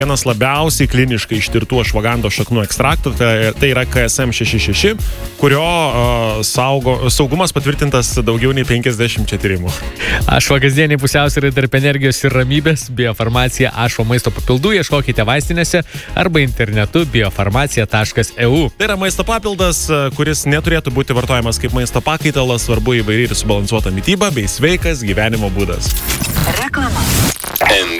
vienas labiausiai kliniškai ištirtų ašvagando šaknų ekstraktų, tai yra KSM 66, kurio saugumas patvirtintas daugiau nei 50 tyrimų. Ašva kasdieniai pusiausvyrai tarp energijos ir ramybės, biofarmacija Ašva maisto papildų, ieškokite vaistinėse arba internetu biofarmacija.eu. Tai yra maisto papildas, kuris neturėtų būti vartojamas kaip maisto pakaitalas, svarbu įvairiai ir subalansuota mityba bei sveikas gyvenimo būdas. Reklama.